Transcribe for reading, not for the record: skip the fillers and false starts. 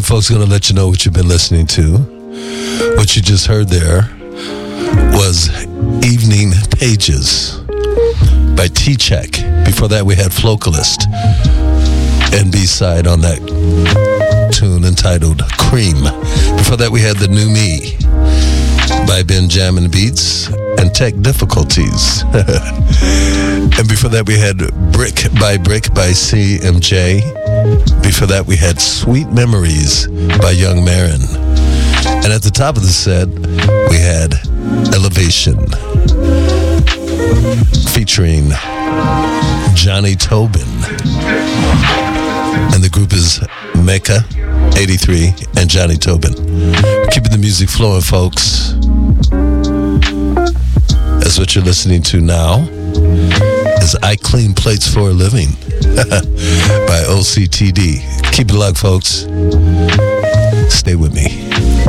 folks, going to let you know what you've been listening to. What you just heard there was Evening Pages by T-Check. Before that, we had Flocalist and B-side on that tune entitled Cream. Before that, we had The New Me by Benjamin Beats and Tech Difficulties. And before that, we had Brick by CMJ. Before that, we had Sweet Memories by Young Marin. And at the top of the set, we had Elevation featuring Johnny Tobin. And the group is Mecca 83 and Johnny Tobin. Keeping the music flowing, folks. That's what you're listening to now. Is I Clean Plates for a Living by OCTD. Keep it locked, folks. Stay with me.